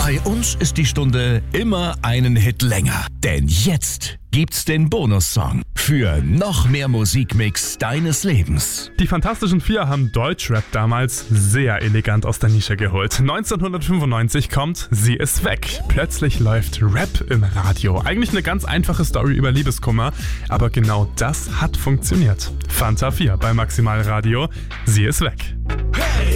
Bei uns ist die Stunde immer einen Hit länger. Denn jetzt gibt's den Bonussong für noch mehr Musikmix deines Lebens. Die Fantastischen Vier haben Deutschrap damals sehr elegant aus der Nische geholt. 1995 kommt Sie ist weg. Plötzlich läuft Rap im Radio. Eigentlich eine ganz einfache Story über Liebeskummer, aber genau das hat funktioniert. Fanta 4 bei Maximal Radio. Sie ist weg. Hey!